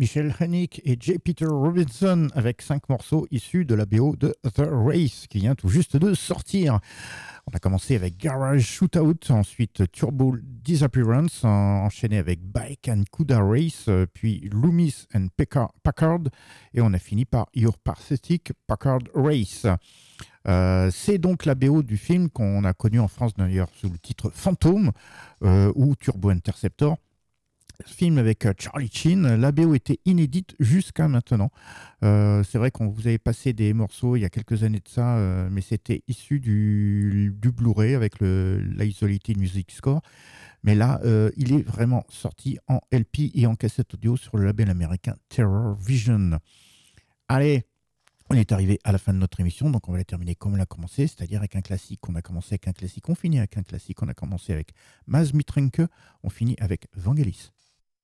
Michel Hennig et J. Peter Robinson avec 5 morceaux issus de la BO de The Race qui vient tout juste de sortir. On a commencé avec Garage Shootout, ensuite Turbo Disappearance, enchaîné avec Bike and Cuda Race, puis Loomis and Packard, et on a fini par Your Pathetic Packard Race. C'est donc la BO du film qu'on a connu en France d'ailleurs sous le titre Phantom ou Turbo Interceptor. Film avec Charlie Sheen. La BO était inédite jusqu'à maintenant. C'est vrai qu'on vous avait passé des morceaux il y a quelques années de ça, mais c'était issu du Blu-ray avec l'Isolated Music Score. Mais là, il est vraiment sorti en LP et en cassette audio sur le label américain Terror Vision. Allez, on est arrivé à la fin de notre émission, donc on va la terminer comme on l'a commencé, c'est-à-dire avec un classique. On a commencé avec un classique, on finit avec un classique. On a commencé avec Maz Mitrenke, on finit avec Vangelis.